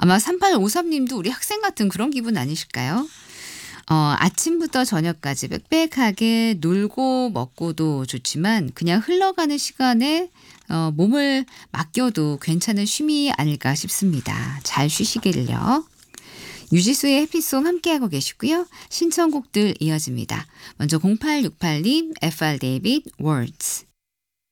아마 3853님도 우리 학생 같은 그런 기분 아니실까요? 아침부터 저녁까지 빽빽하게 놀고 먹고도 좋지만 그냥 흘러가는 시간에 몸을 맡겨도 괜찮은 쉼이 아닐까 싶습니다. 잘 쉬시길요. 유지수의 해피송 함께하고 계시고요. 신청곡들 이어집니다. 먼저 0868님 FR 데이빗 Words.